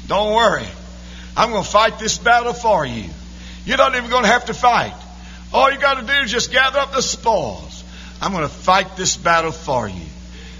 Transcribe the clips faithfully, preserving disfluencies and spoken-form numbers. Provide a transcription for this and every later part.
Don't worry. I'm going to fight this battle for you. You're not even going to have to fight. All you got to do is just gather up the spoils. I'm going to fight this battle for you.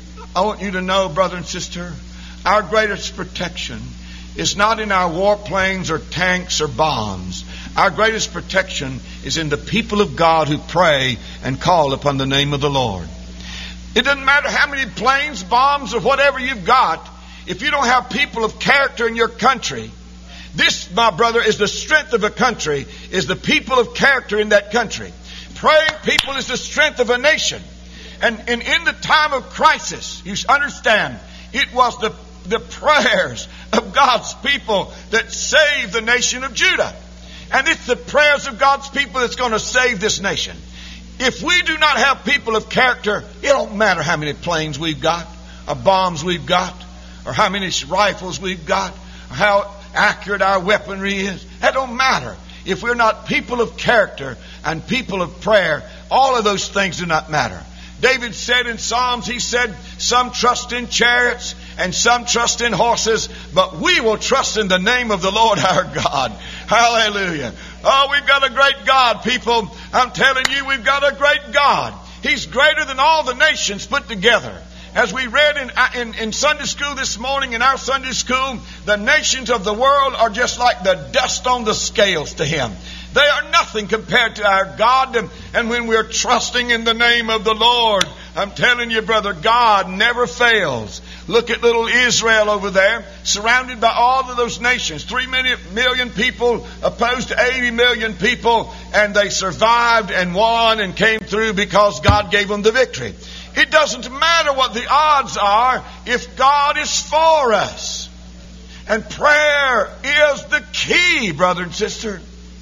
I want you to know, brother and sister, our greatest protection is not in our warplanes or tanks or bombs. Our greatest protection is in the people of God who pray and call upon the name of the Lord. It doesn't matter how many planes, bombs, or whatever you've got. If you don't have people of character in your country, this, my brother, is the strength of a country, is the people of character in that country. Praying people is the strength of a nation. And, and in the time of crisis, you understand, it was the, the prayers of God's people that saved the nation of Judah. And it's the prayers of God's people that's going to save this nation. If we do not have people of character, it don't matter how many planes we've got, or bombs we've got, or how many rifles we've got, or how accurate our weaponry is. That don't matter. If we're not people of character and people of prayer, all of those things do not matter. David said in Psalms, he said, some trust in chariots and some trust in horses, but we will trust in the name of the Lord our God. Hallelujah. Oh, we've got a great God, people. I'm telling you, we've got a great God. He's greater than all the nations put together. As we read in, in, in Sunday school this morning, in our Sunday school, the nations of the world are just like the dust on the scales to Him. They are nothing compared to our God. And, and when we're trusting in the name of the Lord, I'm telling you, brother, God never fails. Look at little Israel over there, surrounded by all of those nations. Three million people opposed to eighty million people, and they survived and won and came through because God gave them the victory. It doesn't matter what the odds are if God is for us. And prayer is the key, brother and sister.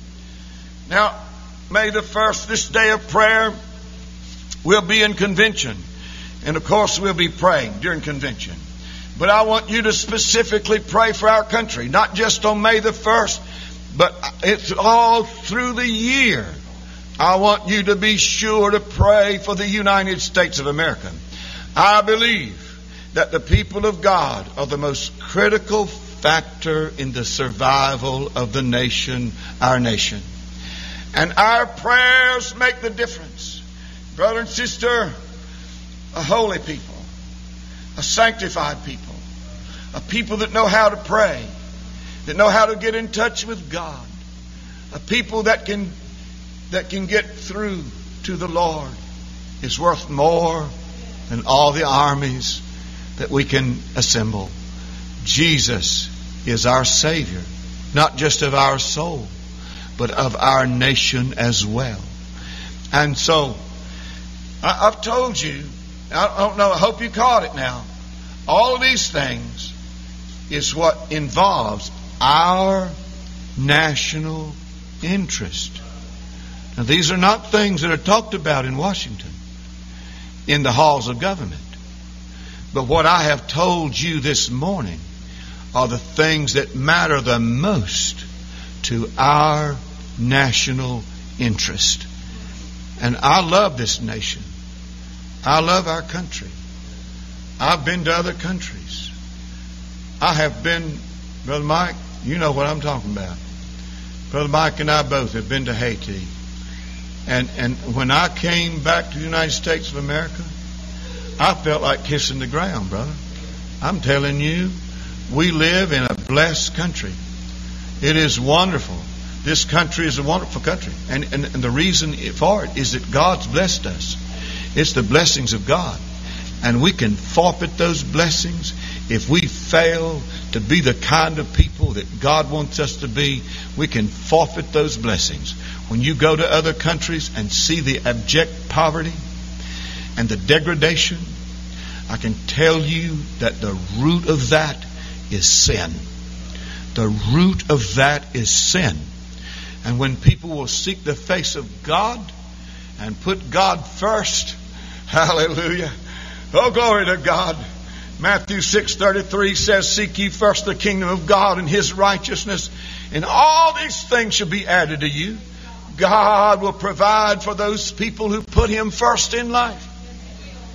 Now, May the first, this day of prayer, we'll be in convention. And of course we'll be praying during convention. But I want you to specifically pray for our country. Not just on May the first, but it's all through the year. I want you to be sure to pray for the United States of America. I believe that the people of God are the most critical factor in the survival of the nation, our nation. And our prayers make the difference. Brother and sister, a holy people, a sanctified people, a people that know how to pray, that know how to get in touch with God, a people that can that can get through to the Lord is worth more than all the armies that we can assemble. Jesus is our Savior, not just of our soul, but of our nation as well. And so, I, I've told you, I don't know, I hope you caught it now. All of these things is what involves our national interest. Now, these are not things that are talked about in Washington, in the halls of government. But what I have told you this morning are the things that matter the most to our national interest. And I love this nation. I love our country. I've been to other countries. I have been, Brother Mike, you know what I'm talking about. Brother Mike and I both have been to Haiti. And and when I came back to the United States of America, I felt like kissing the ground, brother. I'm telling you, we live in a blessed country. It is wonderful. This country is a wonderful country. And, and, and the reason for it is that God's blessed us. It's the blessings of God. And we can forfeit those blessings if we fail to be the kind of people that God wants us to be. We can forfeit those blessings. When you go to other countries and see the abject poverty and the degradation, I can tell you that the root of that is sin. The root of that is sin. And when people will seek the face of God and put God first, hallelujah, oh glory to God. Matthew six thirty-three says, seek ye first the kingdom of God and His righteousness, and all these things shall be added to you. God will provide for those people who put Him first in life.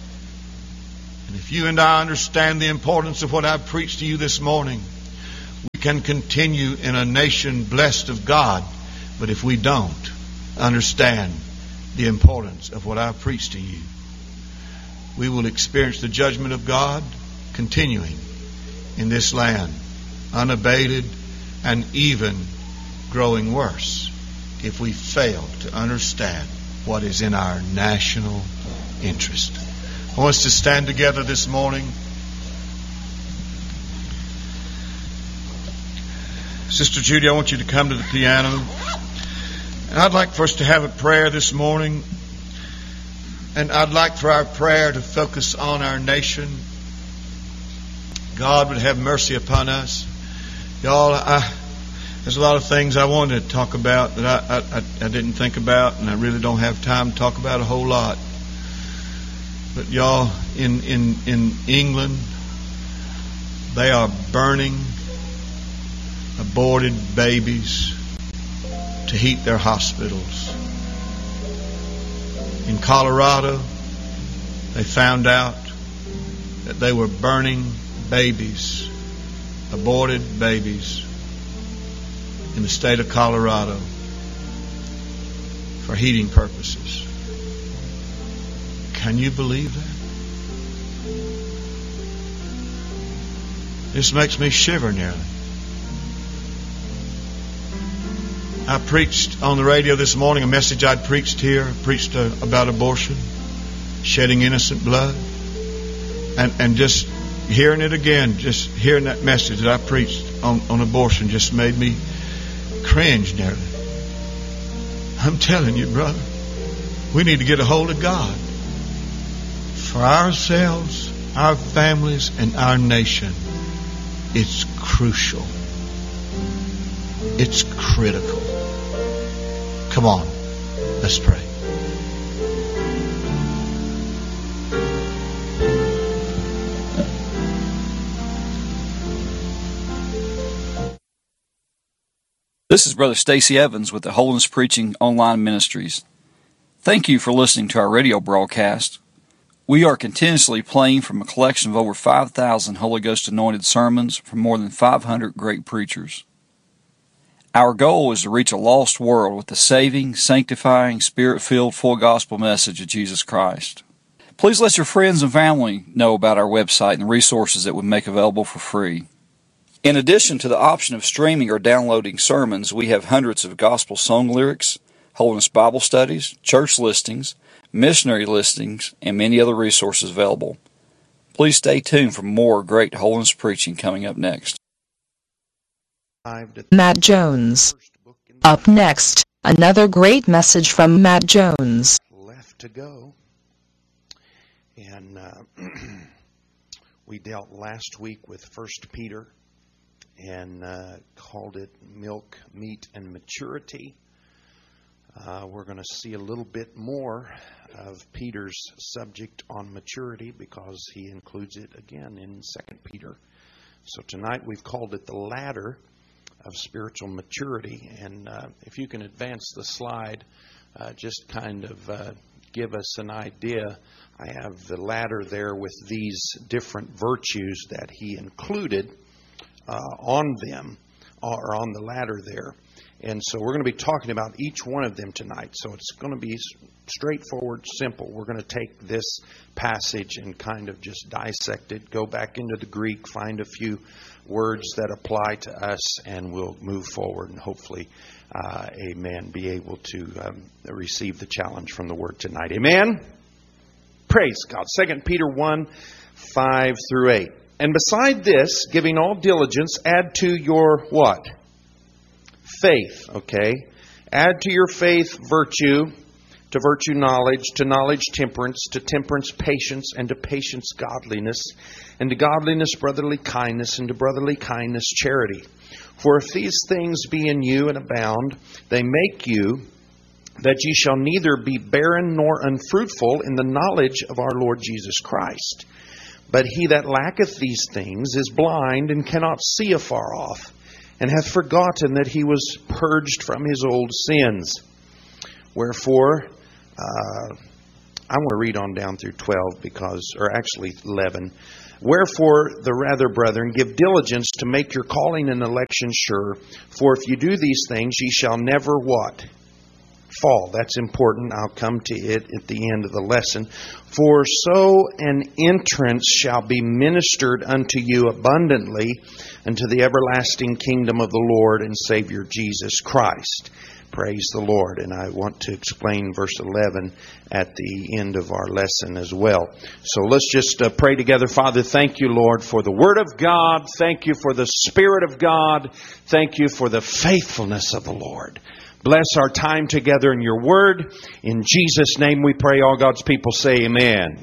And if you and I understand the importance of what I've preached to you this morning, can continue in a nation blessed of God. But if we don't understand the importance of what I preach to you, we will experience the judgment of God continuing in this land, unabated and even growing worse, if we fail to understand what is in our national interest. I want us to stand together this morning. Sister Judy, I want you to come to the piano. And I'd like for us to have a prayer this morning. And I'd like for our prayer to focus on our nation. God would have mercy upon us. Y'all, I, there's a lot of things I wanted to talk about that I, I, I didn't think about, and I really don't have time to talk about a whole lot. But y'all, in, in, in England, they are burning aborted babies to heat their hospitals. In Colorado, they found out that they were burning babies, aborted babies, in the state of Colorado for heating purposes. Can you believe that? This makes me shiver nearly. I preached on the radio this morning a message I'd preached here. I preached uh, about abortion, shedding innocent blood. And, and just hearing it again, just hearing that message that I preached on, on abortion just made me cringe nearly. I'm telling you, brother, we need to get a hold of God. For ourselves, our families, and our nation, it's crucial. It's critical. Come on, let's pray. This is Brother Stacy Evans with the Holiness Preaching Online Ministries. Thank you for listening to our radio broadcast. We are continuously playing from a collection of over five thousand Holy Ghost anointed sermons from more than five hundred great preachers. Our goal is to reach a lost world with the saving, sanctifying, Spirit-filled, full gospel message of Jesus Christ. Please let your friends and family know about our website and the resources that we make available for free. In addition to the option of streaming or downloading sermons, we have hundreds of gospel song lyrics, Holiness Bible studies, church listings, missionary listings, and many other resources available. Please stay tuned for more great holiness preaching coming up next. Matt Jones. Up next, another great message from Matt Jones. Left to go. And uh, we dealt last week with First Peter and uh, called it Milk, Meat, and Maturity. Uh, we're going to see a little bit more of Peter's subject on maturity because he includes it again in Second Peter. So tonight we've called it the ladder of spiritual maturity. And uh, if you can advance the slide, uh, just kind of uh, give us an idea. I have the ladder there with these different virtues that he included uh, on them, or on the ladder there. And so we're going to be talking about each one of them tonight. So it's going to be straightforward, simple. We're going to take this passage and kind of just dissect it, go back into the Greek, find a few words that apply to us, and we'll move forward and hopefully, uh, amen, be able to um, receive the challenge from the Word tonight. Amen? Praise God. Second Peter one, five through eight. And beside this, giving all diligence, add to your what? Faith, okay? Add to your faith virtue, to virtue knowledge, to knowledge temperance, to temperance patience, and to patience godliness, and to godliness brotherly kindness, and to brotherly kindness charity. For if these things be in you and abound, they make you that ye shall neither be barren nor unfruitful in the knowledge of our Lord Jesus Christ. But he that lacketh these things is blind and cannot see afar off, and hath forgotten that he was purged from his old sins. Wherefore, uh, I want to read on down through twelve, because, or actually eleven. Wherefore, the rather, brethren, give diligence to make your calling and election sure. For if you do these things, ye shall never what? Fall. That's important. I'll come to it at the end of the lesson. For so an entrance shall be ministered unto you abundantly unto the everlasting kingdom of the Lord and Savior Jesus Christ. Praise the Lord. And I want to explain verse eleven at the end of our lesson as well. So let's just uh, pray together. Father, thank you, Lord, for the Word of God. Thank you for the Spirit of God. Thank you for the faithfulness of the Lord. Bless our time together in your Word. In Jesus' name we pray. All God's people say amen.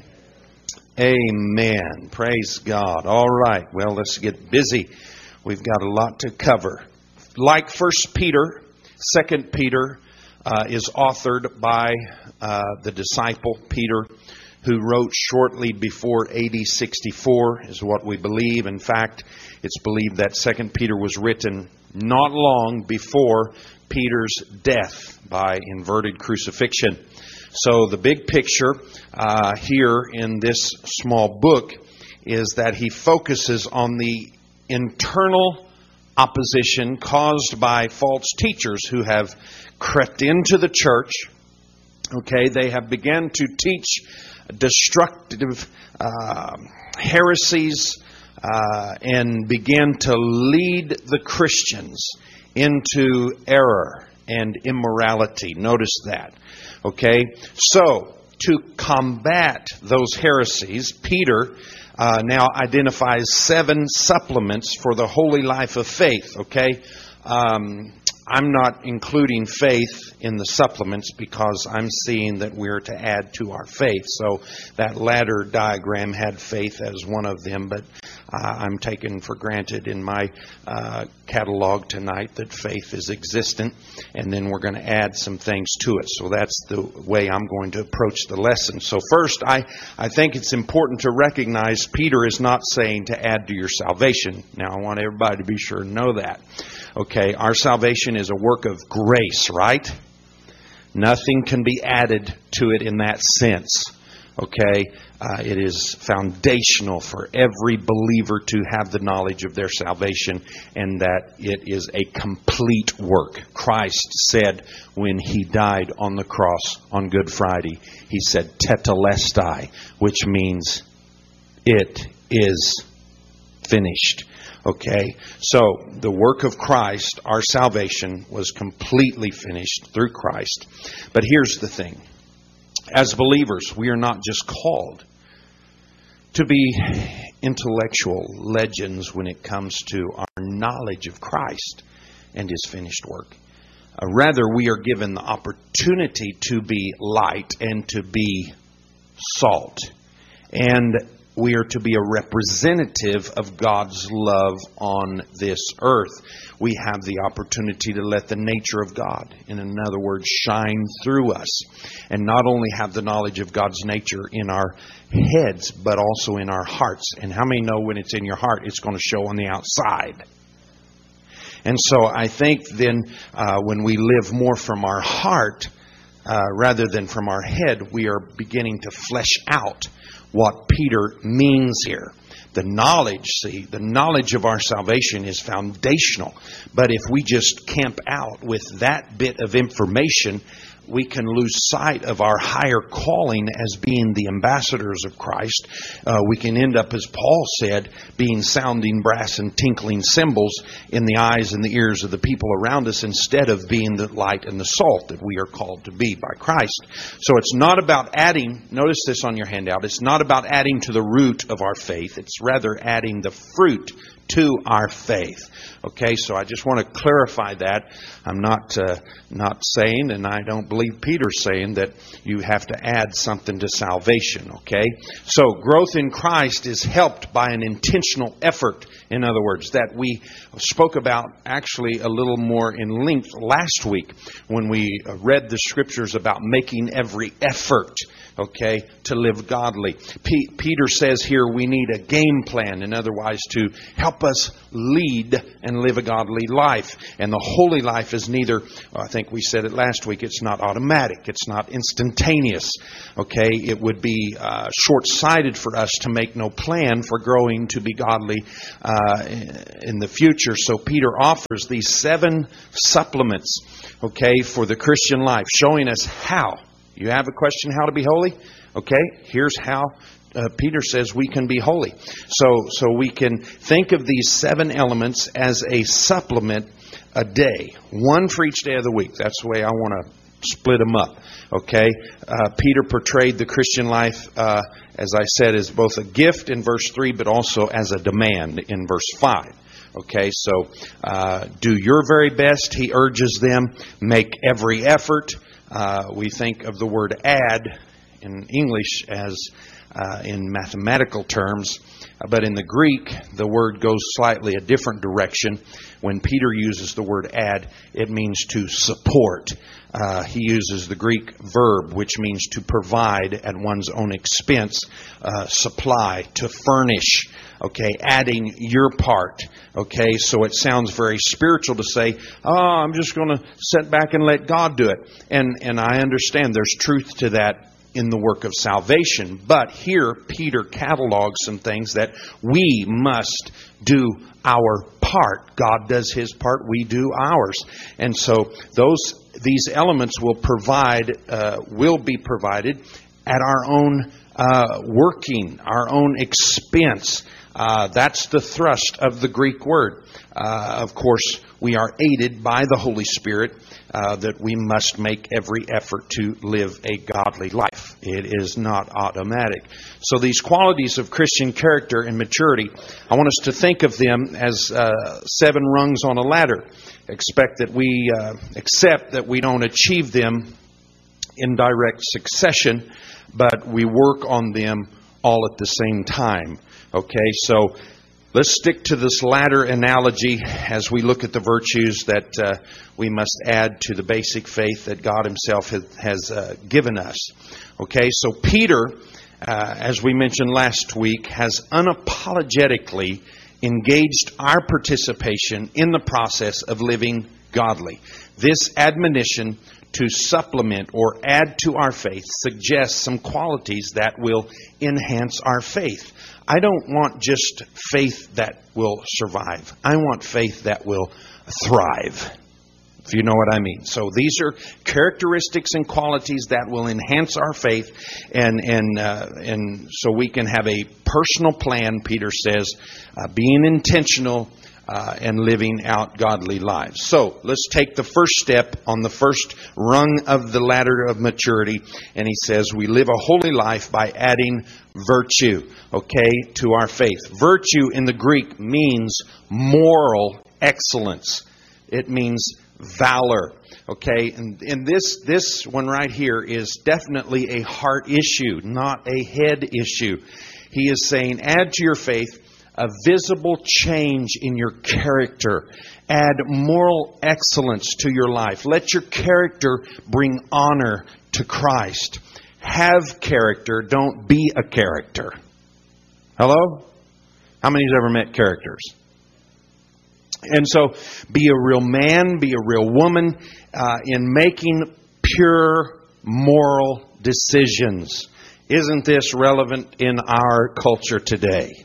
Amen. Praise God. All right. Well, let's get busy. We've got a lot to cover. Like First Peter, Second Peter uh, is authored by uh, the disciple Peter, who wrote shortly before A D sixty-four, is what we believe. In fact, it's believed that Second Peter was written not long before Peter's death by inverted crucifixion. So the big picture uh, here in this small book is that he focuses on the internal opposition caused by false teachers who have crept into the church. Okay, they have begun to teach destructive uh, heresies uh, and begin to lead the Christians into error and immorality. Notice that. Okay, so to combat those heresies, Peter Uh, now identifies seven supplements for the holy life of faith. Okay, um, I'm not including faith in the supplements because I'm seeing that we're to add to our faith. So that ladder diagram had faith as one of them, but uh, I'm taking for granted in my uh, catalog tonight that faith is existent, and then we're going to add some things to it. So that's the way I'm going to approach the lesson. So first, I, I think it's important to recognize Peter is not saying to add to your salvation. Now, I want everybody to be sure to know that. Okay, our salvation is a work of grace, right? Nothing can be added to it in that sense. Okay, uh, it is foundational for every believer to have the knowledge of their salvation, and that it is a complete work. Christ said when He died on the cross on Good Friday, He said tetelestai, which means it is finished. Okay, so the work of Christ, our salvation, was completely finished through Christ. But here's the thing. As believers, we are not just called to be intellectual legends when it comes to our knowledge of Christ and His finished work. Uh, rather, we are given the opportunity to be light and to be salt. And we are to be a representative of God's love on this earth. We have the opportunity to let the nature of God, in other words, shine through us. And not only have the knowledge of God's nature in our heads, but also in our hearts. And how many know when it's in your heart, it's going to show on the outside? And so I think then uh, when we live more from our heart uh, rather than from our head, we are beginning to flesh out what Peter means here. The knowledge, see, the knowledge of our salvation is foundational. But if we just camp out with that bit of information, we can lose sight of our higher calling as being the ambassadors of Christ. Uh, we can end up, as Paul said, being sounding brass and tinkling cymbals in the eyes and the ears of the people around us, instead of being the light and the salt that we are called to be by Christ. So it's not about adding, notice this on your handout, it's not about adding to the root of our faith. It's rather adding the fruit to our faith. Okay, so I just want to clarify that. I'm not uh, not saying, and I don't believe Peter's saying, that you have to add something to salvation. Okay, so growth in Christ is helped by an intentional effort. In other words, that we spoke about actually a little more in length last week when we read the scriptures about making every effort okay, to live godly. P- Peter says here we need a game plan, in other words, to help us lead and live a godly life. And the holy life is neither, I think we said it last week, it's not automatic. It's not instantaneous. Okay, it would be uh, short-sighted for us to make no plan for growing to be godly uh, in the future. So Peter offers these seven supplements, okay, for the Christian life, showing us how. You have a question how to be holy? Okay, here's how uh, Peter says we can be holy. So, so we can think of these seven elements as a supplement a day. One for each day of the week. That's the way I want to split them up. Okay, uh, Peter portrayed the Christian life, uh, as I said, as both a gift in verse three, but also as a demand in verse five. Okay, so uh, do your very best, he urges them. Make every effort. Uh, we think of the word add in English as uh, in mathematical terms, but in the Greek, the word goes slightly a different direction. When Peter uses the word add, it means to support. Uh, he uses the Greek verb, which means to provide at one's own expense, uh, supply, to furnish. Okay, adding your part. Okay, so it sounds very spiritual to say, oh, I'm just going to sit back and let God do it. And and I understand there's truth to that in the work of salvation. But here, Peter catalogs some things that we must do our part. God does His part, we do ours. And so those these elements will provide, uh, will be provided at our own uh, working, our own expense. Uh, that's the thrust of the Greek word. Uh, of course, we are aided by the Holy Spirit uh, that we must make every effort to live a godly life. It is not automatic. So these qualities of Christian character and maturity, I want us to think of them as uh, seven rungs on a ladder. Expect that we uh, accept that we don't achieve them in direct succession, but we work on them all at the same time. Okay, so let's stick to this ladder analogy as we look at the virtues that uh, we must add to the basic faith that God Himself has, has uh, given us. Okay, so Peter, uh, as we mentioned last week, has unapologetically engaged our participation in the process of living godly. This admonition to supplement or add to our faith suggests some qualities that will enhance our faith. I don't want just faith that will survive. I want faith that will thrive, if you know what I mean. So these are characteristics and qualities that will enhance our faith, and and uh, and so we can have a personal plan, Peter says, uh, being intentional uh, and living out godly lives. So let's take the first step on the first rung of the ladder of maturity, and he says we live a holy life by adding virtue, okay, to our faith. Virtue in the Greek means moral excellence. It means valor. Okay, and, and this this one right here is definitely a heart issue, not a head issue. He is saying, add to your faith a visible change in your character. Add moral excellence to your life. Let your character bring honor to Christ. Have character, don't be a character. Hello? How many's ever met characters? And so, be a real man, be a real woman uh, in making pure moral decisions. Isn't this relevant in our culture today?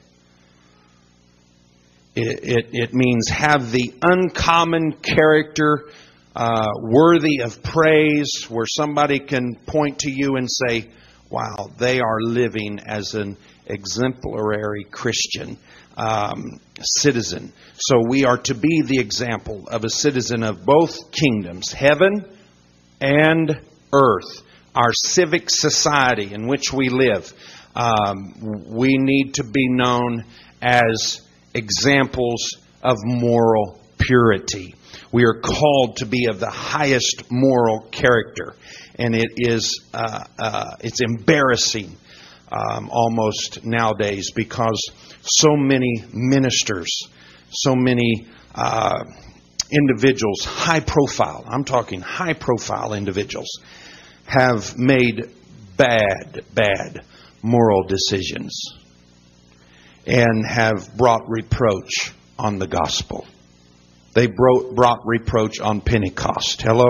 It, it, it means have the uncommon character uh, worthy of praise, where somebody can point to you and say, wow, they are living as an exemplary Christian um, citizen. So we are to be the example of a citizen of both kingdoms, heaven and earth. Our civic society in which we live, um, we need to be known as examples of moral purity. We are called to be of the highest moral character, and it is uh, uh, it's embarrassing um, almost nowadays, because so many ministers, so many uh, individuals, high profile, I'm talking high profile individuals, have made bad, bad moral decisions and have brought reproach on the gospel. They brought, brought reproach on Pentecost. Hello?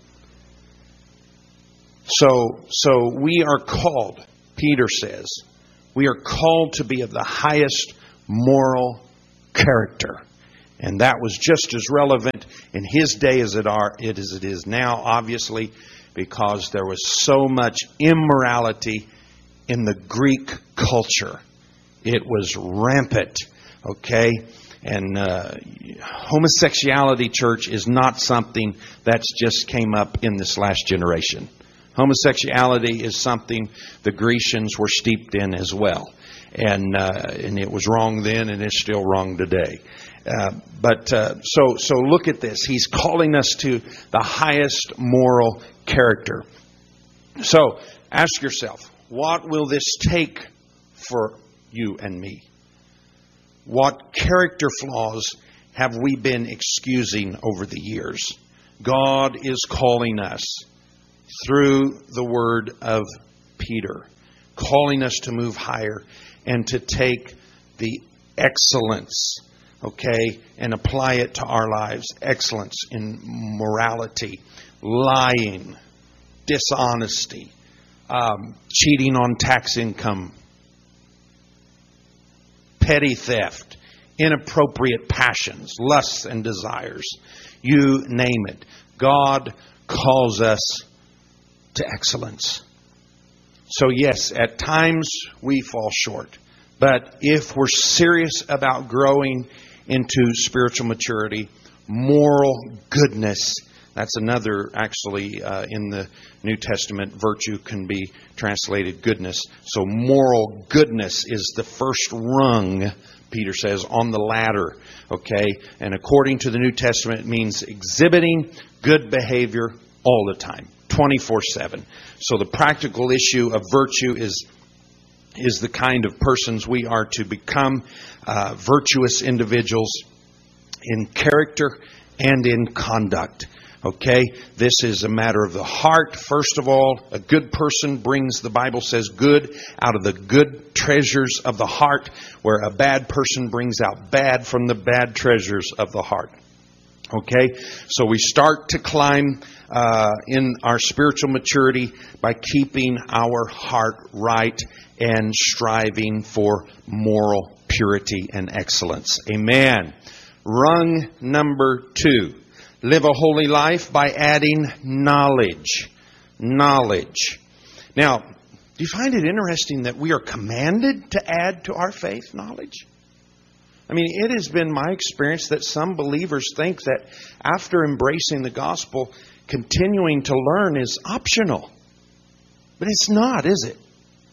So, so we are called, Peter says, we are called to be of the highest moral character. And that was just as relevant in his day as it, are, it, as it is now, obviously, because there was so much immorality in the Greek culture. It was rampant, okay? And uh, homosexuality, church, is not something that's just came up in this last generation. Homosexuality is something the Grecians were steeped in as well. And uh, and it was wrong then, and it's still wrong today. Uh, but uh, so so look at this. He's calling us to the highest moral character. So ask yourself, what will this take for you and me? What character flaws have we been excusing over the years? God is calling us through the word of Peter, calling us to move higher and to take the excellence, okay, and apply it to our lives. Excellence in morality, lying, dishonesty, um, cheating on tax income, petty theft, inappropriate passions, lusts and desires. You name it. God calls us to excellence. So yes, at times we fall short. But if we're serious about growing into spiritual maturity, moral goodness, that's another, actually, uh, in the New Testament, virtue can be translated goodness. So moral goodness is the first rung, Peter says, on the ladder. Okay? And according to the New Testament, it means exhibiting good behavior all the time, twenty-four seven. So the practical issue of virtue is is the kind of persons we are to become, uh, virtuous individuals in character and in conduct. Okay, this is a matter of the heart. First of all, a good person brings, the Bible says, good out of the good treasures of the heart, where a bad person brings out bad from the bad treasures of the heart. Okay, so we start to climb uh, in our spiritual maturity by keeping our heart right and striving for moral purity and excellence. Amen. Rung number two. Live a holy life by adding knowledge. Knowledge. Now, do you find it interesting that we are commanded to add to our faith knowledge? I mean, it has been my experience that some believers think that after embracing the gospel, continuing to learn is optional. But it's not, is it?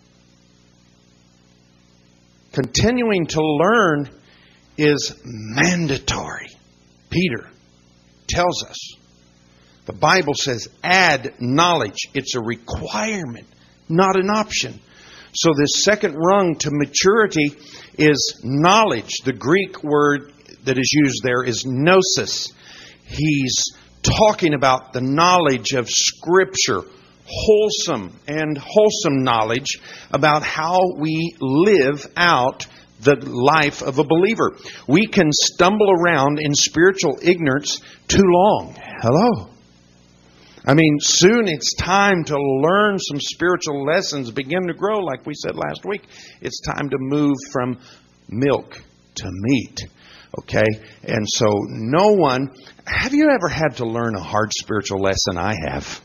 Continuing to learn is mandatory. Peter tells us. The Bible says add knowledge. It's a requirement, not an option. So this second rung to maturity is knowledge. The Greek word that is used there is gnosis. He's talking about the knowledge of Scripture, wholesome and wholesome knowledge about how we live out the life of a believer. We can stumble around in spiritual ignorance too long. Hello? I mean, soon it's time to learn some spiritual lessons, begin to grow, like we said last week. It's time to move from milk to meat. Okay? And so no one... Have you ever had to learn a hard spiritual lesson? I have.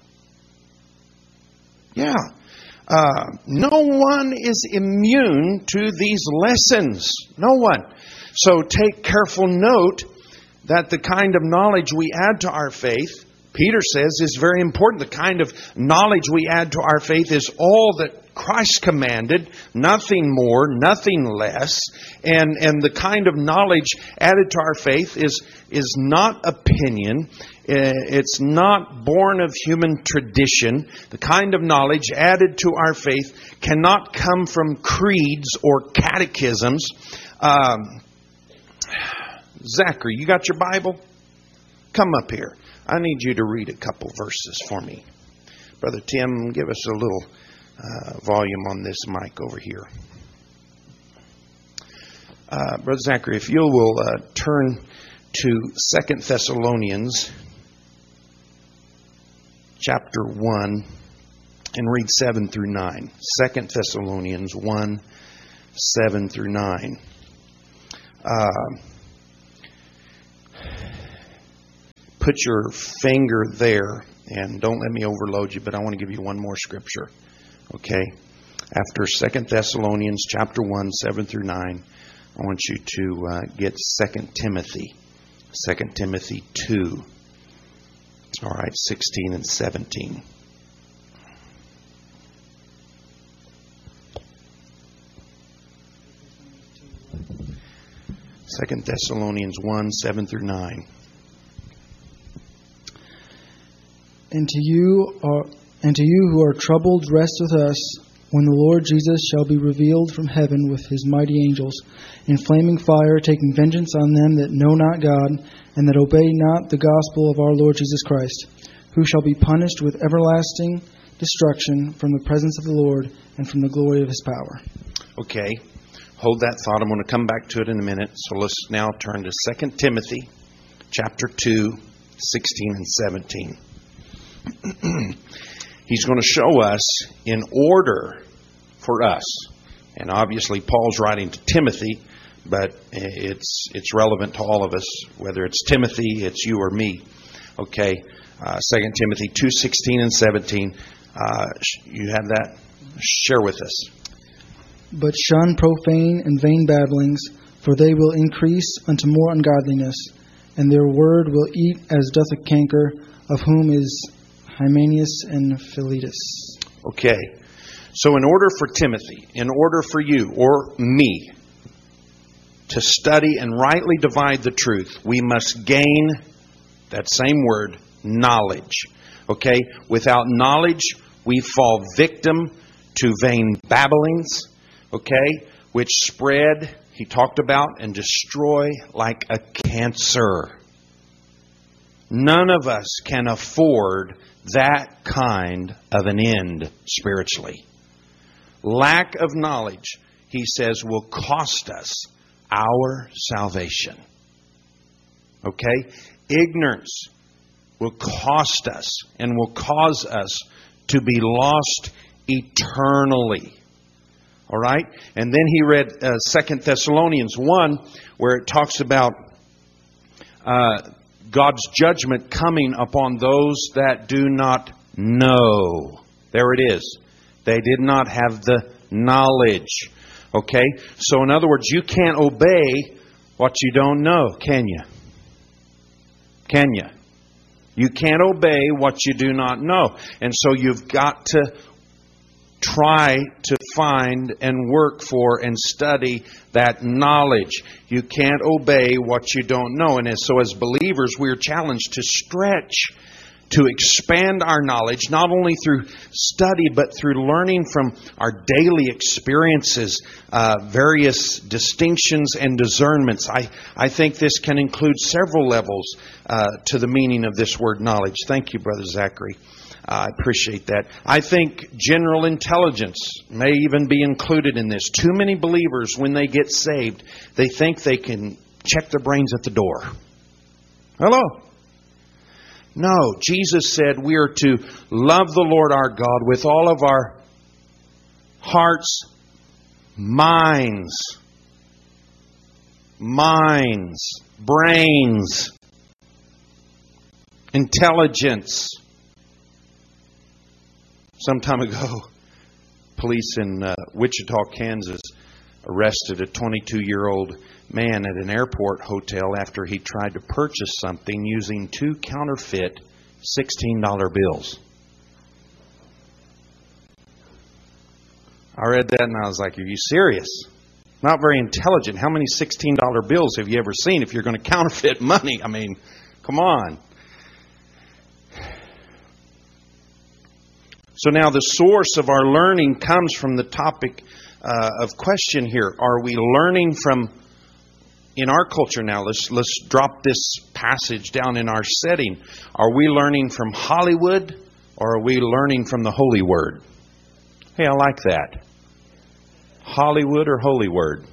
Yeah. Uh, no one is immune to these lessons. No one. So take careful note that the kind of knowledge we add to our faith, Peter says, is very important. The kind of knowledge we add to our faith is all that Christ commanded, nothing more, nothing less. And and the kind of knowledge added to our faith is is not opinion. It's not born of human tradition. The kind of knowledge added to our faith cannot come from creeds or catechisms. Um, Zachary, you got your Bible? Come up here. I need you to read a couple verses for me. Brother Tim, give us a little uh, volume on this mic over here. Uh, Brother Zachary, if you will uh, turn to Second Thessalonians chapter one and read seven through nine. Second Thessalonians one, seven through nine. Uh, put your finger there, and don't let me overload you, but I want to give you one more scripture. Okay? After Second Thessalonians chapter one, seven through nine, I want you to uh, get Second Timothy. Second Timothy two. All right, sixteen and seventeen. Second Thessalonians one, seven through nine. And to you are, and to you who are troubled, rest with us when the Lord Jesus shall be revealed from heaven with his mighty angels, in flaming fire, taking vengeance on them that know not God, and that obey not the gospel of our Lord Jesus Christ, who shall be punished with everlasting destruction from the presence of the Lord and from the glory of his power. Okay, hold that thought. I'm going to come back to it in a minute. So let's now turn to Second Timothy chapter two, sixteen and seventeen. He's going to show us in order for us. And obviously Paul's writing to Timothy, but it's it's relevant to all of us, whether it's Timothy, it's you or me. Okay, uh, Second Timothy two, sixteen and seventeen. Uh, you have that? Share with us. But shun profane and vain babblings, for they will increase unto more ungodliness, and their word will eat as doth a canker, of whom is Hymenaeus and Philetus. Okay, so in order for Timothy, in order for you or me to study and rightly divide the truth, we must gain that same word, knowledge. Okay, without knowledge, we fall victim to vain babblings, okay, which spread, he talked about, and destroy like a cancer. None of us can afford that kind of an end spiritually. Lack of knowledge, he says, will cost us our salvation. Okay? Ignorance will cost us and will cause us to be lost eternally. All right? And then he read uh, Second Thessalonians one, where it talks about uh, God's judgment coming upon those that do not know. There it is. They did not have the knowledge. Okay? So in other words, you can't obey what you don't know, can you? Can you? You can't obey what you do not know. And so you've got to try to find and work for and study that knowledge. You can't obey what you don't know. And so as believers, we're challenged to stretch, to expand our knowledge, not only through study, but through learning from our daily experiences, uh, various distinctions and discernments. I, I think this can include several levels uh, to the meaning of this word knowledge. Thank you, Brother Zachary. I appreciate that. I think general intelligence may even be included in this. Too many believers, when they get saved, they think they can check their brains at the door. Hello? No, Jesus said we are to love the Lord our God with all of our hearts, minds, minds, brains, intelligence. Some time ago, police in uh, Wichita, Kansas, arrested a twenty-two-year-old man at an airport hotel after he tried to purchase something using two counterfeit sixteen dollar bills. I read that and I was like, are you serious? Not very intelligent. How many sixteen dollar bills have you ever seen if you're going to counterfeit money? I mean, come on. So now the source of our learning comes from the topic uh, of question here. Are we learning from, in our culture now, let's, let's drop this passage down in our setting. Are we learning from Hollywood or are we learning from the Holy Word? Hey, I like that. Hollywood or Holyword?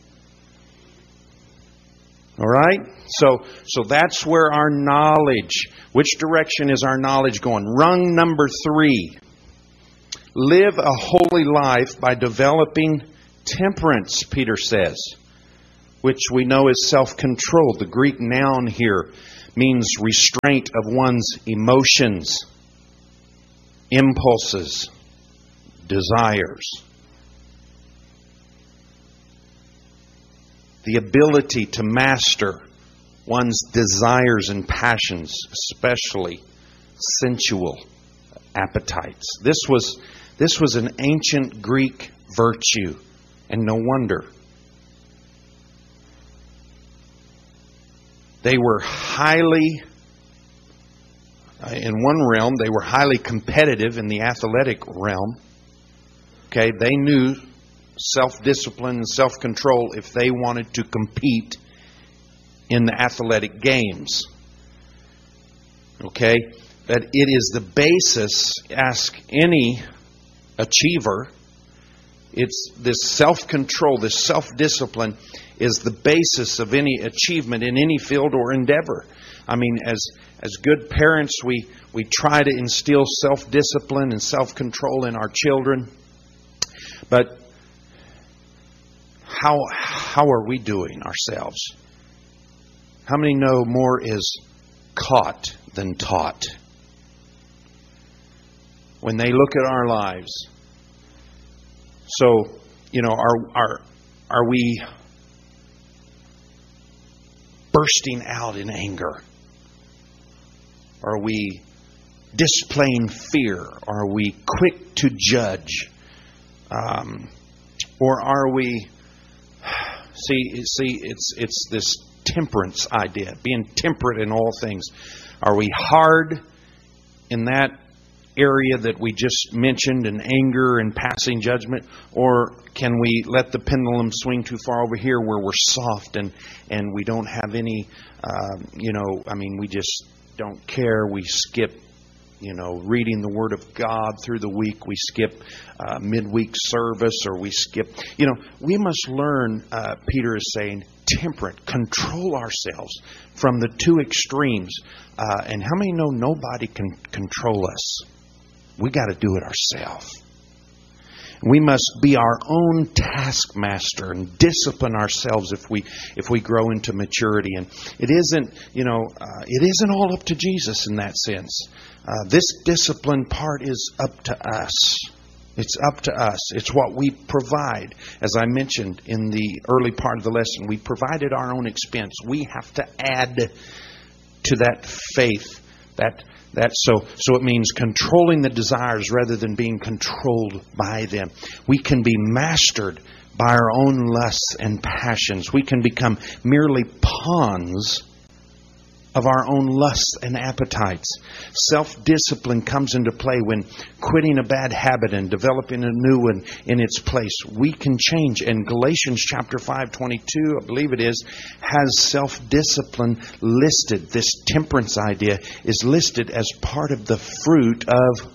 All right? So, so that's where our knowledge, which direction is our knowledge going? Rung number three. Live a holy life by developing temperance, Peter says, which we know is self-control. The Greek noun here means restraint of one's emotions, impulses, desires. The ability to master one's desires and passions, especially sensual appetites. This was, this was an ancient Greek virtue, and no wonder. They were highly, in one realm, they were highly competitive in the athletic realm. Okay, they knew self-discipline and self-control if they wanted to compete in the athletic games. Okay, that it is the basis, ask any achiever, it's this self-control, this self-discipline is the basis of any achievement in any field or endeavor. I mean, as as good parents, we, we try to instill self-discipline and self-control in our children. But how how are we doing ourselves? How many know more is caught than taught? When they look at our lives. So, you know, are are are we bursting out in anger? Are we displaying fear? Are we quick to judge? Um, or are we? See, see, it's it's this temperance idea, being temperate in all things. Are we hard in that area that we just mentioned, in anger and passing judgment, or can we let the pendulum swing too far over here where we're soft and and we don't have any, uh, you know, I mean, we just don't care. We skip, you know, reading the Word of God through the week. We skip uh, midweek service, or we skip. You know, we must learn, uh, Peter is saying, temperate, control ourselves from the two extremes. Uh, and how many know nobody can control us? We got to do it ourselves. We must be our own taskmaster and discipline ourselves if we if we grow into maturity. And it isn't, you know, uh, it isn't all up to Jesus in that sense. Uh, this discipline part is up to us. It's up to us. It's what we provide. As I mentioned in the early part of the lesson, we provided our own expense. We have to add to that faith, that That so so it means controlling the desires rather than being controlled by them. We can be mastered by our own lusts and passions. We can become merely pawns of our own lusts and appetites. Self-discipline comes into play when quitting a bad habit and developing a new one in its place. We can change. And Galatians chapter five twenty-two, I believe it is, has self-discipline listed. This temperance idea is listed as part of the fruit of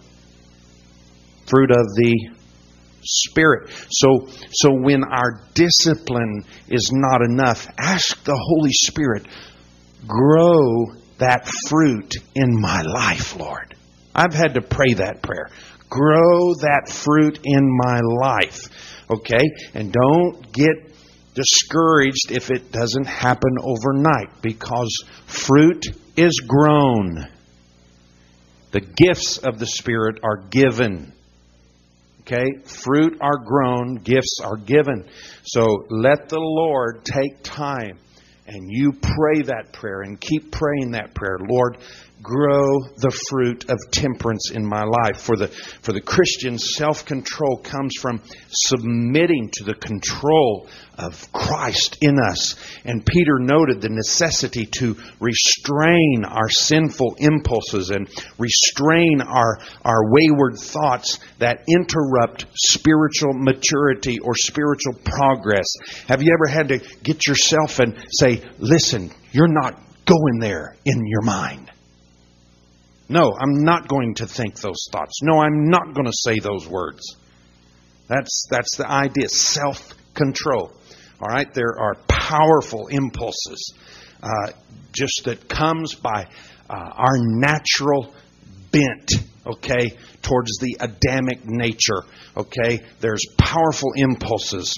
fruit of the Spirit. So, so when our discipline is not enough, ask the Holy Spirit, grow that fruit in my life, Lord. I've had to pray that prayer. Grow that fruit in my life. Okay? And don't get discouraged if it doesn't happen overnight, because fruit is grown. The gifts of the Spirit are given. Okay? Fruit are grown, gifts are given. So let the Lord take time. And you pray that prayer and keep praying that prayer. Lord, grow the fruit of temperance in my life. For the for the Christian, self-control comes from submitting to the control of Christ in us. And Peter noted the necessity to restrain our sinful impulses and restrain our, our wayward thoughts that interrupt spiritual maturity or spiritual progress. Have you ever had to get yourself and say, listen, you're not going there in your mind. No, I'm not going to think those thoughts. No, I'm not going to say those words. That's, that's the idea. Self-control. All right? There are powerful impulses uh, just that comes by uh, our natural bent, okay, towards the Adamic nature, okay? There's powerful impulses,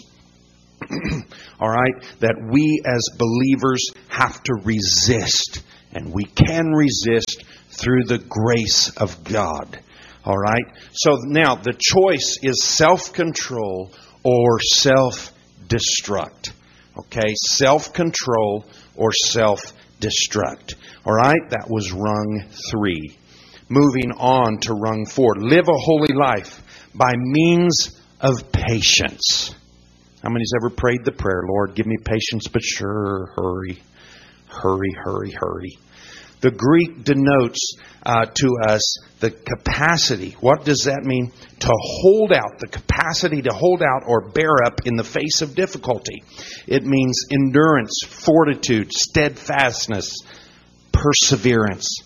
all right, that we as believers have to resist. And we can resist through the grace of God, all right? So now the choice is self-control or self-destruct, okay? Self-control or self-destruct, all right? That was rung three. Moving on to rung four. Live a holy life by means of patience. How many's ever prayed the prayer, Lord, give me patience, but sure, hurry, hurry, hurry, hurry. The Greek denotes uh, to us the capacity. What does that mean? To hold out, the capacity to hold out or bear up in the face of difficulty. It means endurance, fortitude, steadfastness, perseverance.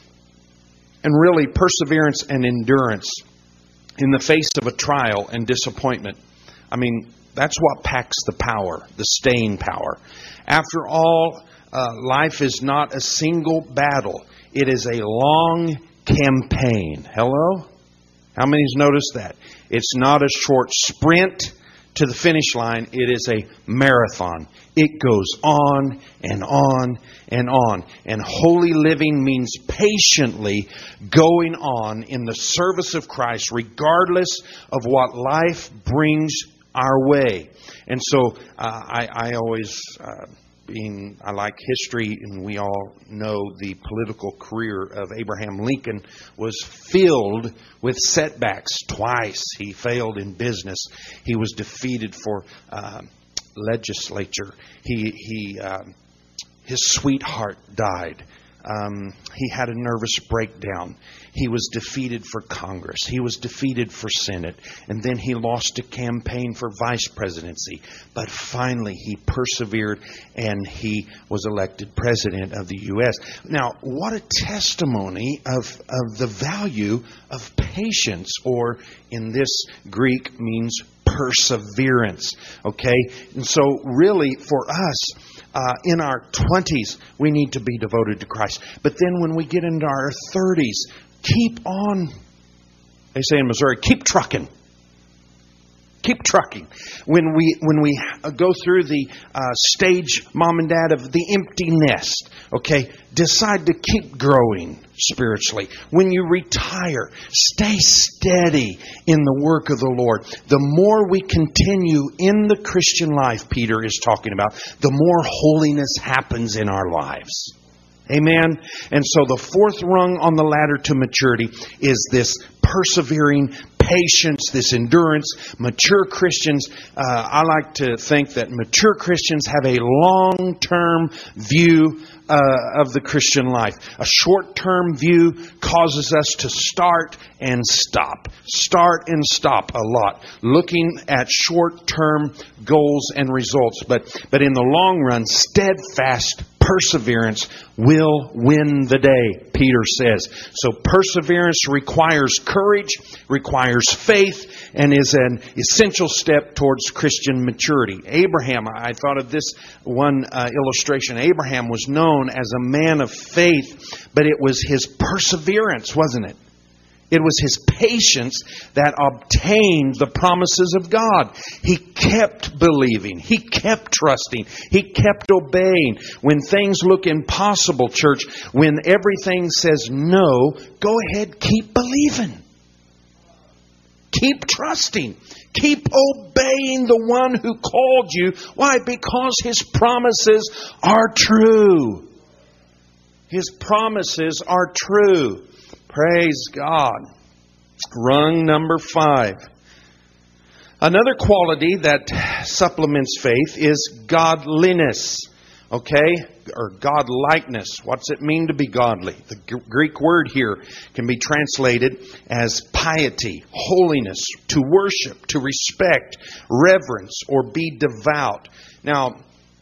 And really, perseverance and endurance in the face of a trial and disappointment. I mean, that's what packs the power, the staying power. After all, uh, life is not a single battle. It is a long campaign. Hello? How many's noticed that? It's not a short sprint to the finish line. It is a marathon. It goes on and on and on. And holy living means patiently going on in the service of Christ, regardless of what life brings our way. And so uh, I, I always, uh, being I like history, and we all know the political career of Abraham Lincoln was filled with setbacks. Twice he failed in business. He was defeated for uh, legislature. He he uh, his sweetheart died. Um, he had a nervous breakdown. He was defeated for Congress. He was defeated for Senate. And then he lost a campaign for vice presidency. But finally, he persevered and he was elected president of the U S Now, what a testimony of, of the value of patience, or in this Greek means perseverance. Okay? And so really, for us, Uh, in our twenties, we need to be devoted to Christ. But then when we get into our thirties, keep on, they say in Missouri, keep trucking. Keep trucking. When we when we go through the uh, stage, mom and dad, of the empty nest, okay, decide to keep growing spiritually. When you retire, stay steady in the work of the Lord. The more we continue in the Christian life, Peter is talking about, the more holiness happens in our lives. Amen? And so the fourth rung on the ladder to maturity is this persevering patience, this endurance. Mature Christians, uh, I like to think that mature Christians have a long-term view uh, of the Christian life. A short-term view causes us to start and stop. Start and stop a lot. Looking at short-term goals and results. But, but in the long run, steadfast perseverance will win the day, Peter says. So perseverance requires courage, requires faith, and is an essential step towards Christian maturity. Abraham, I thought of this one uh, illustration. Abraham was known as a man of faith, but it was his perseverance, wasn't it? It was his patience that obtained the promises of God. He kept believing. He kept trusting. He kept obeying. When things look impossible, church, when everything says no, go ahead, keep believing. Keep trusting. Keep obeying the one who called you. Why? Because His promises are true. His promises are true. Praise God. Rung number five. Another quality that supplements faith is godliness. Okay? Or godlikeness. What's it mean to be godly? The Greek word here can be translated as piety, holiness, to worship, to respect, reverence, or be devout. Now,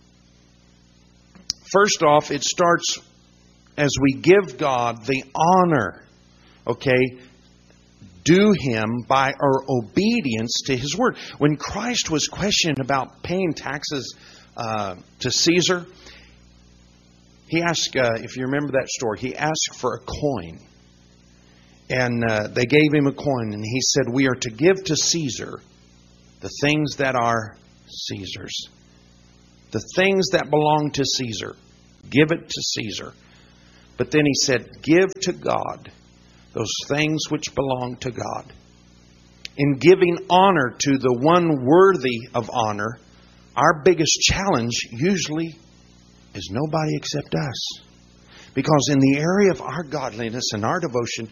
first off, it starts as we give God the honor, okay, due Him by our obedience to His Word. When Christ was questioned about paying taxes uh, to Caesar, He asked, uh, if you remember that story, He asked for a coin. And uh, they gave Him a coin, and He said, we are to give to Caesar the things that are Caesar's. The things that belong to Caesar. Give it to Caesar. But then He said, give to God those things which belong to God. In giving honor to the one worthy of honor, our biggest challenge usually is nobody except us. Because in the area of our godliness and our devotion,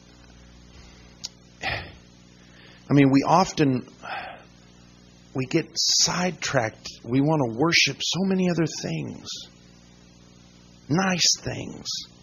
I mean, we often, we get sidetracked. We want to worship so many other things. Nice things.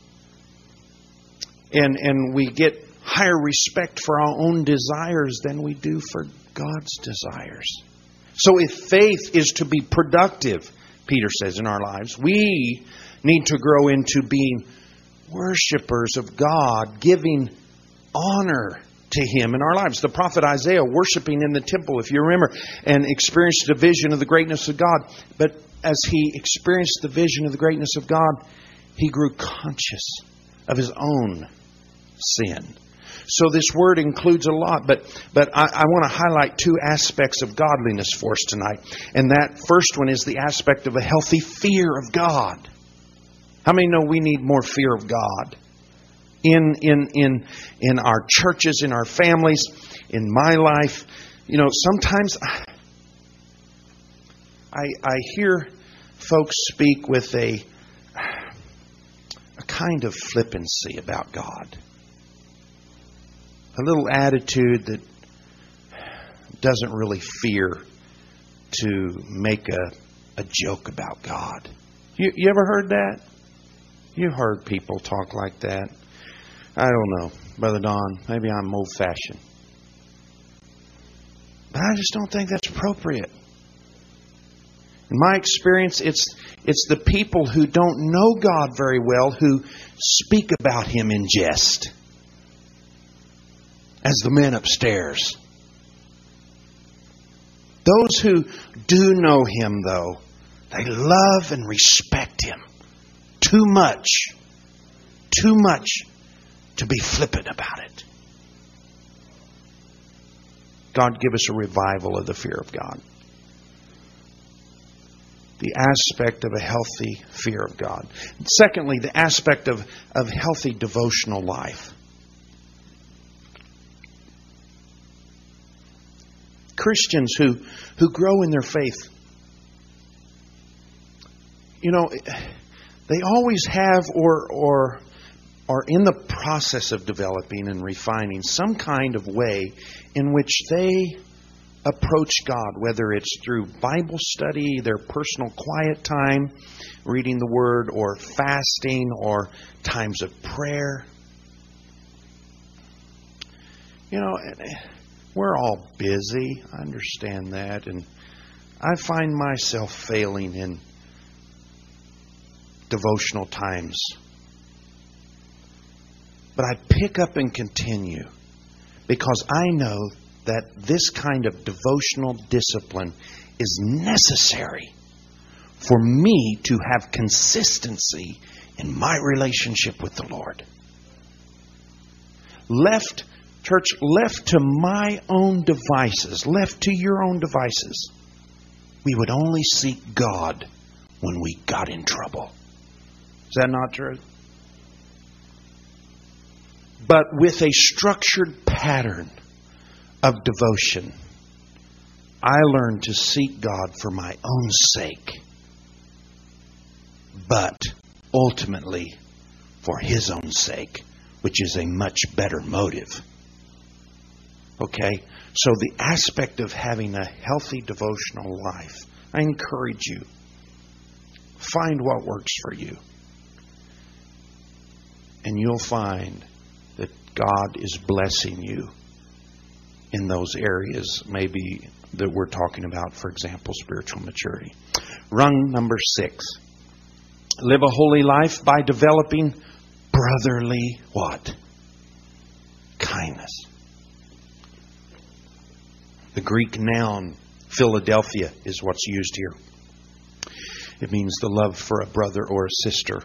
And, and we get higher respect for our own desires than we do for God's desires. So if faith is to be productive, Peter says, in our lives, we need to grow into being worshipers of God, giving honor to Him in our lives. The prophet Isaiah worshiping in the temple, if you remember, and experienced a vision of the greatness of God. But as he experienced the vision of the greatness of God, he grew conscious of his own sin. So this word includes a lot, but but I, I want to highlight two aspects of godliness for us tonight. And that first one is the aspect of a healthy fear of God. How many know we need more fear of God? In in in in our churches, in our families, in my life. You know, sometimes I I hear folks speak with a a kind of flippancy about God. A little attitude that doesn't really fear to make a, a joke about God. You, you ever heard that? You heard people talk like that. I don't know, Brother Don. Maybe I'm old-fashioned. But I just don't think that's appropriate. In my experience, it's it's the people who don't know God very well who speak about Him in jest. As the men upstairs. Those who do know Him, though, they love and respect Him too much, too much to be flippant about it. God, give us a revival of the fear of God. The aspect of a healthy fear of God. Secondly, the aspect of, of healthy devotional life. Christians who, who grow in their faith, you know, they always have or or are in the process of developing and refining some kind of way in which they approach God, whether it's through Bible study, their personal quiet time, reading the Word, or fasting, or times of prayer. You know, we're all busy. I understand that. And I find myself failing in devotional times. But I pick up and continue because I know that this kind of devotional discipline is necessary for me to have consistency in my relationship with the Lord. Left Church, left to my own devices, left to your own devices, we would only seek God when we got in trouble. Is that not true? But with a structured pattern of devotion, I learned to seek God for my own sake, but ultimately for His own sake, which is a much better motive. Okay, so the aspect of having a healthy devotional life, I encourage you, find what works for you. And you'll find that God is blessing you in those areas maybe that we're talking about, for example, spiritual maturity. Rung number six. Live a holy life by developing brotherly what? Kindness. The Greek noun Philadelphia is what's used here. It means the love for a brother or a sister,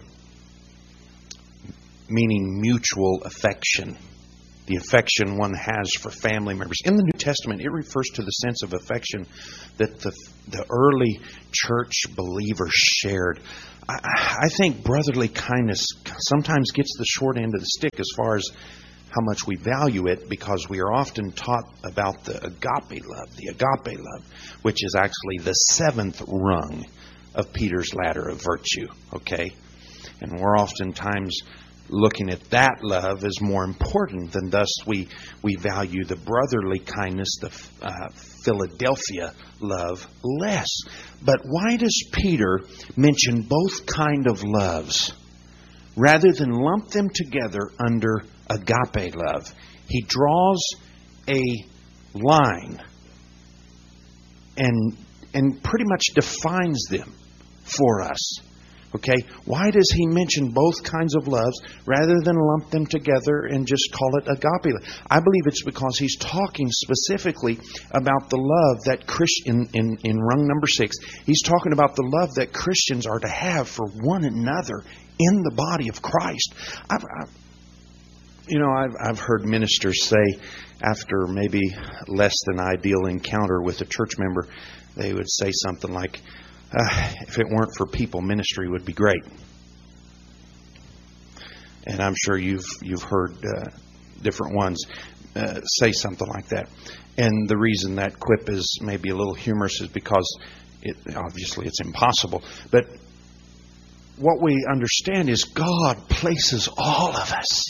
meaning mutual affection. The affection one has for family members. In the New Testament, it refers to the sense of affection that the, the early church believers shared. I, I think brotherly kindness sometimes gets the short end of the stick as far as how much we value it, because we are often taught about the agape love, the agape love, which is actually the seventh rung of Peter's ladder of virtue, okay? And we're oftentimes looking at that love as more important, than thus we we value the brotherly kindness, the uh, Philadelphia love, less. But why does Peter mention both kind of loves rather than lump them together under agape love? He draws a line and and pretty much defines them for us. Okay, why does he mention both kinds of loves rather than lump them together and just call it agape love? I believe it's because he's talking specifically about the love that Christian in, in rung number six. He's talking about the love that Christians are to have for one another in the body of Christ. I've, I've, you know, I've, I've heard ministers say after maybe less than ideal encounter with a church member, they would say something like, Uh, if it weren't for people, ministry would be great. And I'm sure you've you've heard uh, different ones uh, say something like that. And the reason that quip is maybe a little humorous is because it, obviously it's impossible. But what we understand is God places all of us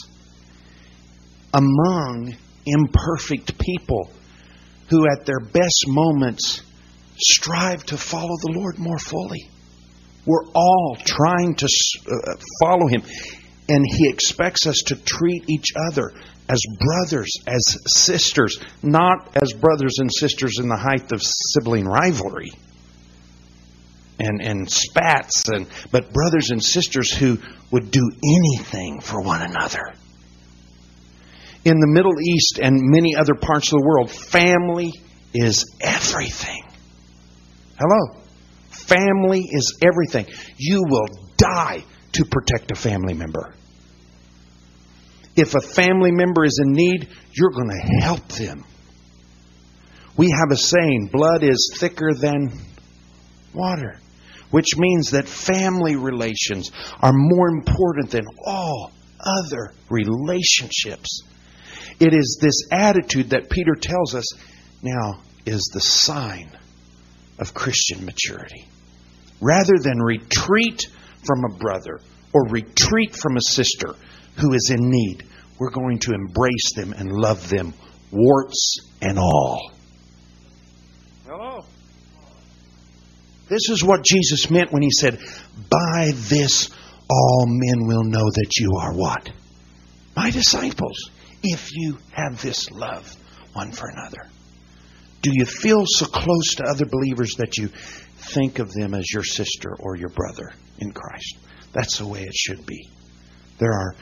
among imperfect people who at their best moments strive to follow the Lord more fully. We're all trying to uh, follow Him. And He expects us to treat each other as brothers, as sisters, not as brothers and sisters in the height of sibling rivalry and, and spats, and but brothers and sisters who would do anything for one another. In the Middle East and many other parts of the world, family is everything. Hello. Family is everything. You will die to protect a family member. If a family member is in need, you're going to help them. We have a saying, blood is thicker than water, which means that family relations are more important than all other relationships. It is this attitude that Peter tells us now is the sign of Christian maturity. Rather than retreat from a brother or retreat from a sister who is in need, we're going to embrace them and love them, warts and all. Hello. This is what Jesus meant when He said, by this all men will know that you are what? My disciples, if you have this love one for another. Do you feel so close to other believers that you think of them as your sister or your brother in Christ? That's the way it should be. There are...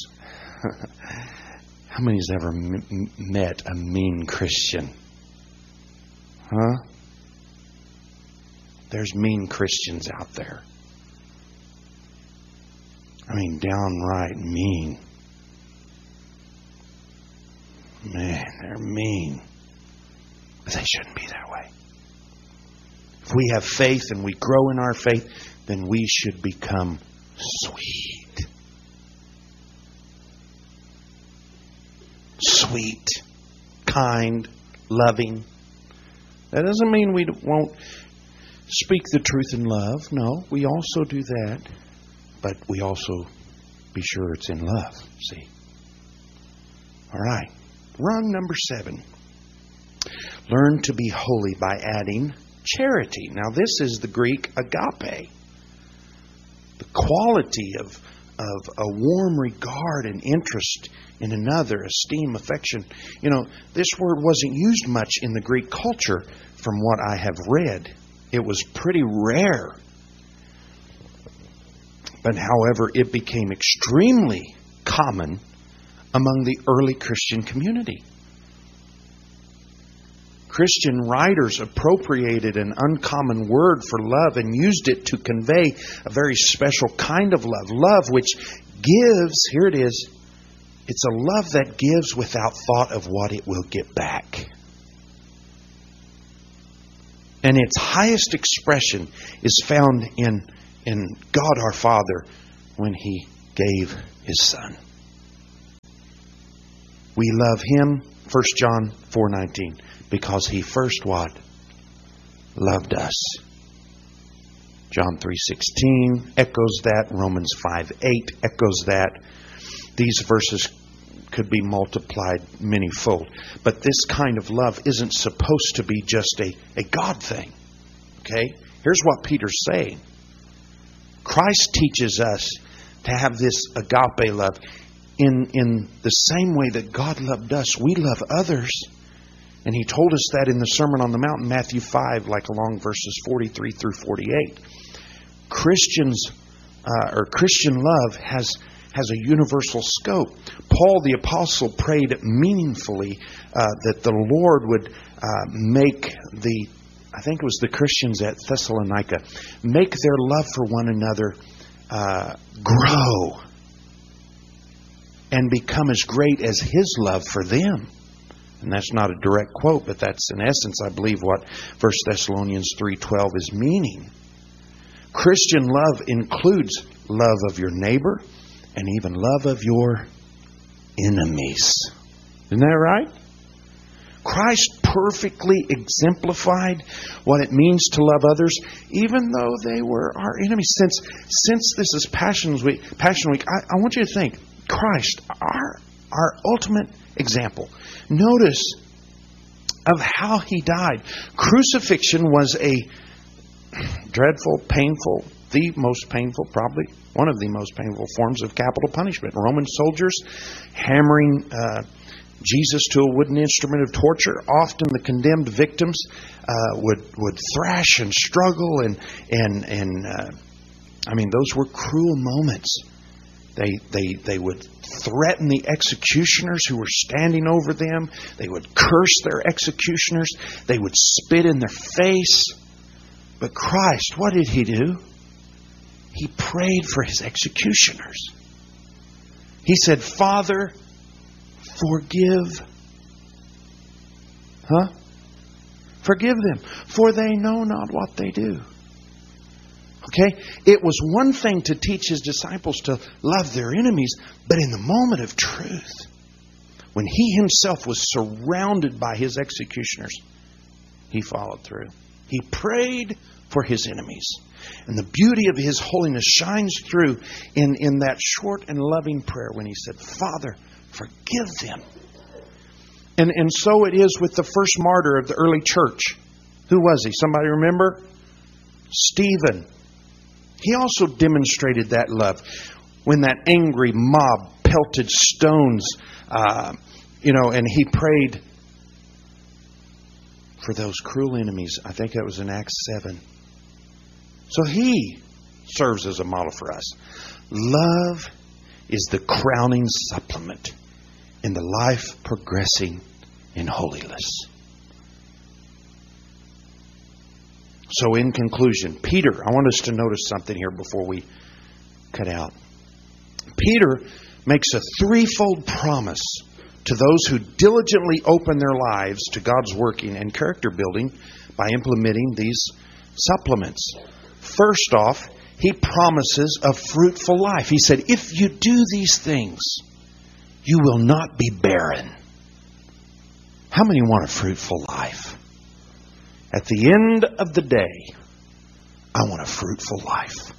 How many's ever m- met a mean Christian? Huh? There's mean Christians out there. I mean, downright mean. Man, they're mean. But they shouldn't be that way. If we have faith and we grow in our faith, then we should become sweet. Sweet, kind, loving. That doesn't mean we won't speak the truth in love. No, we also do that. But we also be sure it's in love. See? All right. Rung number seven. Learn to be holy by adding charity. Now this is the Greek agape. The quality of, of a warm regard and interest in another, esteem, affection. You know, this word wasn't used much in the Greek culture from what I have read. It was pretty rare. But however, it became extremely common among the early Christian community. Christian writers appropriated an uncommon word for love and used it to convey a very special kind of love. Love which gives, here it is, it's a love that gives without thought of what it will get back. And its highest expression is found in, in God our Father when He gave His Son. We love Him, First John four nineteen, because He first what? Loved us. John three sixteen echoes that. Romans five eight echoes that. These verses could be multiplied manyfold. But this kind of love isn't supposed to be just a, a God thing. Okay? Here's what Peter's saying. Christ teaches us to have this agape love. In, in the same way that God loved us, we love others. And He told us that in the Sermon on the Mount in Matthew five, like along verses forty-three through forty-eight. Christians, uh, or Christian love has, has a universal scope. Paul the Apostle prayed meaningfully uh, that the Lord would uh, make the, I think it was the Christians at Thessalonica, make their love for one another uh, grow and become as great as His love for them. And that's not a direct quote, but that's in essence, I believe, what First Thessalonians three twelve is meaning. Christian love includes love of your neighbor and even love of your enemies. Isn't that right? Christ perfectly exemplified what it means to love others, even though they were our enemies. Since, since this is Passion Week, Passion Week I, I want you to think, Christ, our, our ultimate example. Notice of how He died. Crucifixion was a dreadful, painful, the most painful, probably one of the most painful forms of capital punishment. Roman soldiers hammering uh, Jesus to a wooden instrument of torture. Often the condemned victims uh, would would thrash and struggle, and and and uh, I mean, those were cruel moments. They they they would threaten the executioners who were standing over them. They would curse their executioners. They would spit in their face. But Christ, what did He do? He prayed for His executioners. He said, Father, forgive. Huh? Forgive them, for they know not what they do. Okay? It was one thing to teach His disciples to love their enemies, but in the moment of truth, when He Himself was surrounded by His executioners, He followed through. He prayed for His enemies. And the beauty of His holiness shines through in, in that short and loving prayer when He said, Father, forgive them. And, and so it is with the first martyr of the early church. Who was he? Somebody remember? Stephen. He also demonstrated that love when that angry mob pelted stones, uh, you know, and he prayed for those cruel enemies. I think that was in Acts seven. So he serves as a model for us. Love is the crowning supplement in the life progressing in holiness. So in conclusion, Peter, I want us to notice something here before we cut out. Peter makes a threefold promise to those who diligently open their lives to God's working and character building by implementing these supplements. First off, he promises a fruitful life. He said, if you do these things, you will not be barren. How many want a fruitful life? At the end of the day, I want a fruitful life.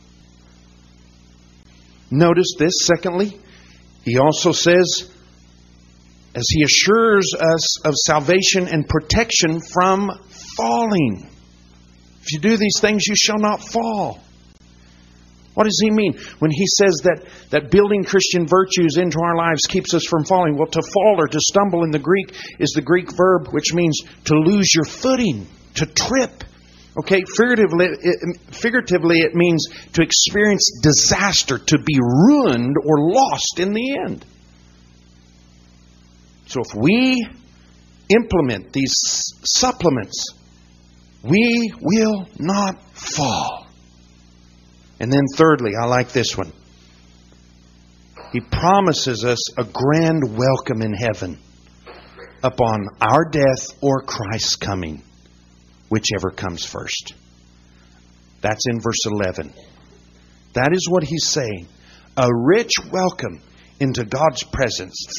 Notice this, secondly, he also says, as he assures us of salvation and protection from falling. If you do these things, you shall not fall. What does he mean when he says that, that building Christian virtues into our lives keeps us from falling? Well, to fall or to stumble in the Greek is the Greek verb which means to lose your footing, to trip. Okay, figuratively it, figuratively it means to experience disaster, to be ruined or lost in the end. So if we implement these supplements, we will not fall. And then thirdly, I like this one. He promises us a grand welcome in heaven upon our death or Christ's coming, whichever comes first. That's in verse eleven. That is what he's saying. A rich welcome into God's presence.